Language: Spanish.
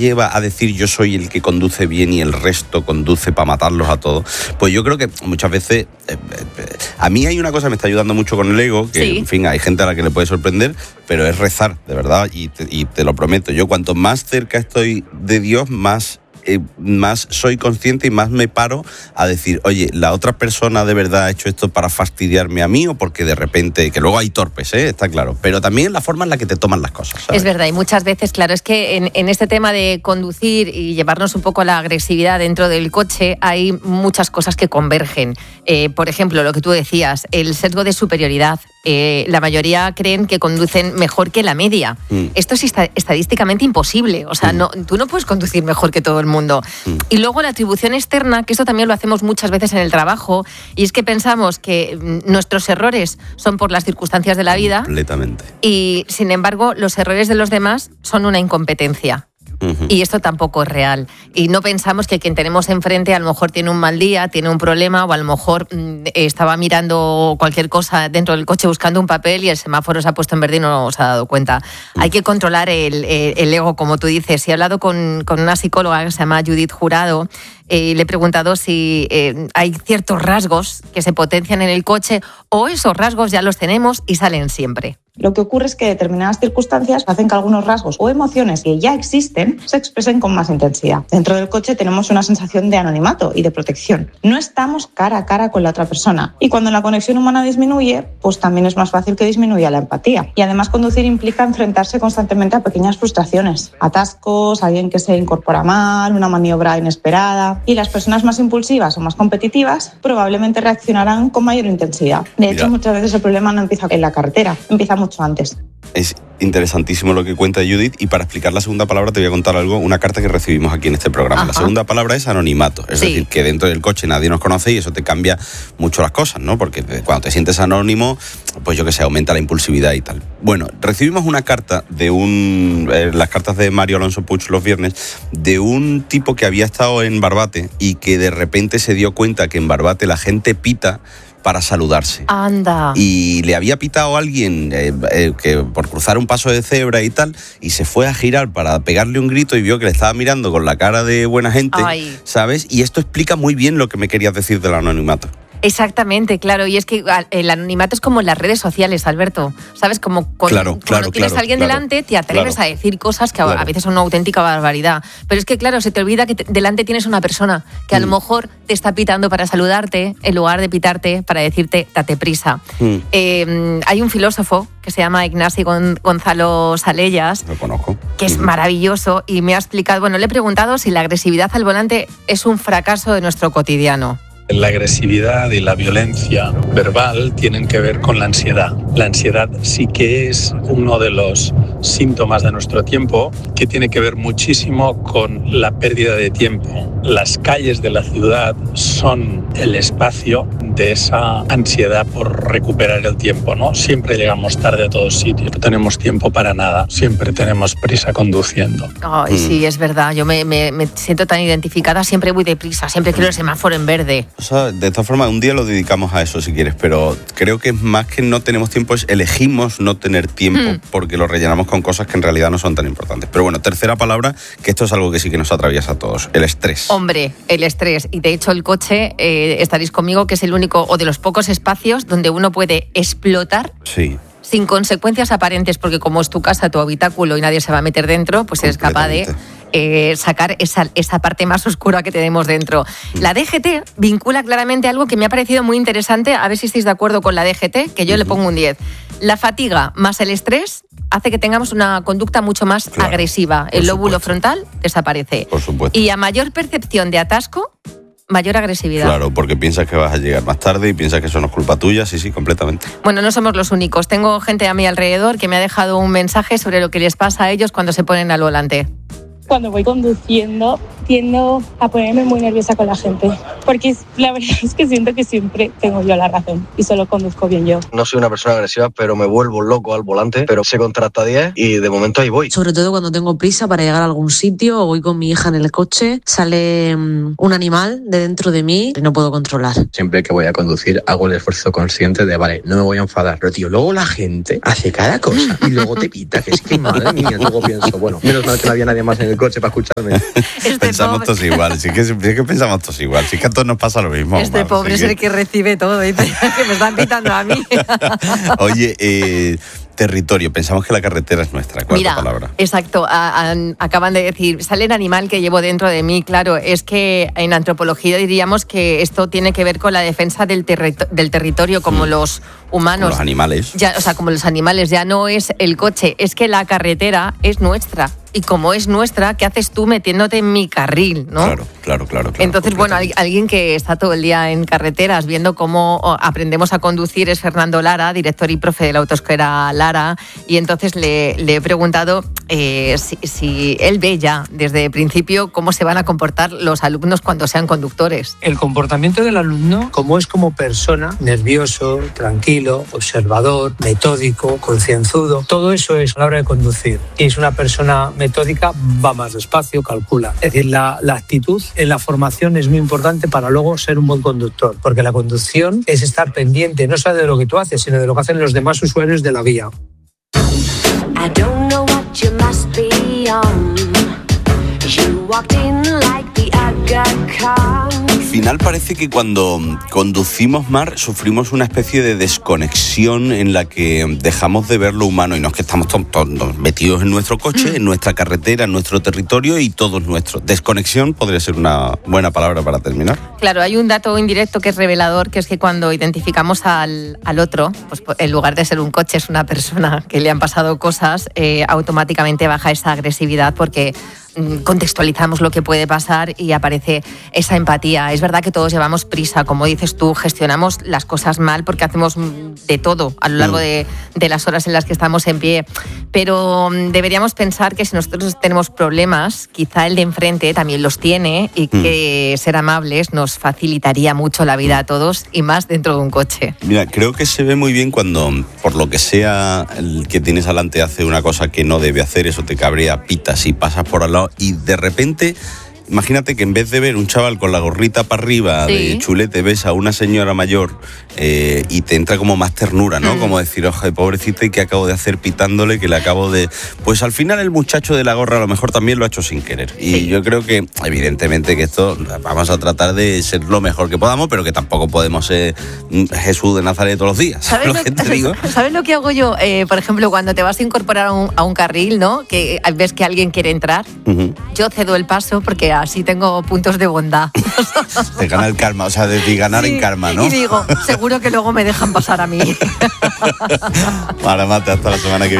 lleva a decir yo soy el que conduce bien y el resto conduce para matarlos a todos, pues yo creo que muchas veces a mí hay una cosa que me está ayudando mucho con el ego, que sí. En fin, hay gente a la que le puede sorprender, pero es rezar, de verdad, y te lo prometo. Yo cuanto más cerca estoy de Dios, más soy consciente y más me paro a decir, oye, la otra persona de verdad ha hecho esto para fastidiarme a mí o porque de repente, que luego hay torpes, está claro, pero también la forma en la que te toman las cosas, ¿sabes? Es verdad, y muchas veces, claro, es que en este tema de conducir y llevarnos un poco a la agresividad dentro del coche hay muchas cosas que convergen. Por ejemplo, lo que tú decías, el sesgo de superioridad. La mayoría creen que conducen mejor que la media. Esto es estadísticamente imposible. O sea, tú no puedes conducir mejor que todo el mundo. Y luego la atribución externa, que esto también lo hacemos muchas veces en el trabajo, y es que pensamos que nuestros errores son por las circunstancias de la vida. Completamente. Y, sin embargo, los errores de los demás son una incompetencia. Y esto tampoco es real. Y no pensamos que quien tenemos enfrente a lo mejor tiene un mal día, tiene un problema, o a lo mejor estaba mirando cualquier cosa dentro del coche buscando un papel y el semáforo se ha puesto en verde y no se ha dado cuenta. Hay que controlar el ego, como tú dices. Y he hablado con una psicóloga que se llama Judith Jurado, le he preguntado si hay ciertos rasgos que se potencian en el coche o esos rasgos ya los tenemos y salen siempre. Lo que ocurre es que determinadas circunstancias hacen que algunos rasgos o emociones que ya existen se expresen con más intensidad. Dentro del coche tenemos una sensación de anonimato y de protección. No estamos cara a cara con la otra persona. Y cuando la conexión humana disminuye, pues también es más fácil que disminuya la empatía. Y además conducir implica enfrentarse constantemente a pequeñas frustraciones, atascos, alguien que se incorpora mal, una maniobra inesperada. Y las personas más impulsivas o más competitivas probablemente reaccionarán con mayor intensidad. De hecho, muchas veces el problema no empieza en la carretera, empieza mucho antes. Es interesantísimo lo que cuenta Judith, y para explicar la segunda palabra te voy a contar algo, una carta que recibimos aquí en este programa. Ajá. La segunda palabra es anonimato, es decir, que dentro del coche nadie nos conoce y eso te cambia mucho las cosas, ¿no? Porque cuando te sientes anónimo, pues yo que sé, aumenta la impulsividad y tal. Bueno, recibimos una carta de las cartas de Mario Alonso Puig los viernes, de un tipo que había estado en Barbate y que de repente se dio cuenta que en Barbate la gente pita para saludarse. Anda. Y le había pitado a alguien que por cruzar un paso de cebra y tal, y se fue a girar para pegarle un grito y vio que le estaba mirando con la cara de buena gente, ¿sabes? Y esto explica muy bien lo que me querías decir del anonimato. Exactamente, claro, y es que el anonimato es como en las redes sociales, Alberto, ¿sabes? Como cuando tienes a alguien delante, te atreves a decir cosas que a veces son una auténtica barbaridad, pero es que claro, se te olvida que delante tienes una persona que a lo mejor te está pitando para saludarte en lugar de pitarte para decirte date prisa. Hay un filósofo que se llama Ignacio Gonzalo Salellas, lo conozco, que es maravilloso y me ha explicado, le he preguntado si la agresividad al volante es un fracaso de nuestro cotidiano. La agresividad y la violencia verbal tienen que ver con la ansiedad. La ansiedad sí que es uno de los síntomas de nuestro tiempo, que tiene que ver muchísimo con la pérdida de tiempo. Las calles de la ciudad son el espacio de esa ansiedad por recuperar el tiempo, ¿no? Siempre llegamos tarde a todos sitios, no tenemos tiempo para nada, siempre tenemos prisa conduciendo. Ay, sí, es verdad, yo me siento tan identificada, siempre voy deprisa, siempre quiero el semáforo en verde. O sea, de esta forma, un día lo dedicamos a eso si quieres, pero creo que más que no tenemos tiempo, elegimos no tener tiempo porque lo rellenamos con cosas que en realidad no son tan importantes. Pero bueno, tercera palabra, que esto es algo que sí que nos atraviesa a todos, el estrés. Hombre, el estrés. Y de hecho el coche, estaréis conmigo, que es el único o de los pocos espacios donde uno puede explotar. Sí. Sin consecuencias aparentes, porque como es tu casa, tu habitáculo y nadie se va a meter dentro, pues eres capaz de sacar esa parte más oscura que tenemos dentro. La DGT vincula claramente algo que me ha parecido muy interesante, a ver si estáis de acuerdo con la DGT, que yo le pongo un 10. La fatiga más el estrés hace que tengamos una conducta mucho más agresiva. El lóbulo frontal desaparece. Por supuesto. Y a mayor percepción de atasco, mayor agresividad. Claro, porque piensas que vas a llegar más tarde y piensas que eso no es culpa tuya, sí, completamente. Bueno, no somos los únicos. Tengo gente a mi alrededor que me ha dejado un mensaje sobre lo que les pasa a ellos cuando se ponen al volante. Cuando voy conduciendo tiendo a ponerme muy nerviosa con la gente, porque la verdad es que siento que siempre tengo yo la razón y solo conduzco bien yo. No soy una persona agresiva, pero me vuelvo loco al volante, pero se contrata 10 y de momento ahí voy. Sobre todo cuando tengo prisa para llegar a algún sitio o voy con mi hija en el coche, sale un animal de dentro de mí y no puedo controlar. Siempre que voy a conducir hago el esfuerzo consciente de, vale, no me voy a enfadar, pero tío, luego la gente hace cada cosa y luego te pita, que es que madre mía, luego pienso, bueno, menos mal que no había nadie más en el coche para escucharme. Pensamos todos igual, sí que pensamos todos igual, sí que a todos nos pasa lo mismo. Este pobre es el que recibe todo, dice, que me están pitando a mí. Oye, territorio, pensamos que la carretera es nuestra, cuarta palabra. Exacto, acaban de decir, sale el animal que llevo dentro de mí, claro, es que en antropología diríamos que esto tiene que ver con la defensa del territorio, como los humanos. Como los animales. Ya, o sea, como los animales, ya no es el coche, es que la carretera es nuestra. Y como es nuestra, ¿qué haces tú metiéndote en mi carril, no? Claro. Entonces, bueno, alguien que está todo el día en carreteras viendo cómo aprendemos a conducir es Fernando Lara, director y profe de la autoescuela Lara, y entonces le he preguntado si él ve ya desde el principio cómo se van a comportar los alumnos cuando sean conductores. El comportamiento del alumno, como es como persona, nervioso, tranquilo, observador, metódico, concienzudo, todo eso es a la hora de conducir. Y es una persona metódica, va más despacio, calcula. Es decir, la actitud en la formación es muy importante para luego ser un buen conductor, porque la conducción es estar pendiente no solo de lo que tú haces, sino de lo que hacen los demás usuarios de la vía. I don't know what you must be on. You walked in like the Aga Khan. Al final parece que cuando conducimos Mar sufrimos una especie de desconexión en la que dejamos de ver lo humano y no es que estamos todos metidos en nuestro coche, en nuestra carretera, en nuestro territorio y todo es nuestro. Desconexión podría ser una buena palabra para terminar. Claro, hay un dato indirecto que es revelador, que es que cuando identificamos al otro, pues en lugar de ser un coche es una persona que le han pasado cosas, automáticamente baja esa agresividad porque contextualizamos lo que puede pasar y aparece esa empatía. Es verdad que todos llevamos prisa, como dices tú, gestionamos las cosas mal porque hacemos de todo a lo largo de las horas en las que estamos en pie, pero deberíamos pensar que si nosotros tenemos problemas, quizá el de enfrente también los tiene y que ser amables nos facilitaría mucho la vida a todos y más dentro de un coche. Mira, creo que se ve muy bien cuando, por lo que sea, el que tienes delante hace una cosa que no debe hacer, eso te cabrea, pitas y pasas por al lado y de repente, imagínate que en vez de ver un chaval con la gorrita para arriba de chulete, ves a una señora mayor y te entra como más ternura, ¿no? Como decir, ojo, pobrecita, ¿y qué acabo de hacer pitándole? Que le acabo de... Pues al final el muchacho de la gorra a lo mejor también lo ha hecho sin querer. Y yo creo que, evidentemente, que esto vamos a tratar de ser lo mejor que podamos, pero que tampoco podemos ser Jesús de Nazaret todos los días. ¿Sabes lo que te digo? ¿Sabes lo que hago yo? Por ejemplo, cuando te vas a incorporar a un carril, ¿no? Que ves que alguien quiere entrar, yo cedo el paso porque así tengo puntos de bondad. Te gana el karma, o sea, de ganar en karma, ¿no? Y digo, seguro que luego me dejan pasar a mí. Mara Mate, hasta la semana que viene.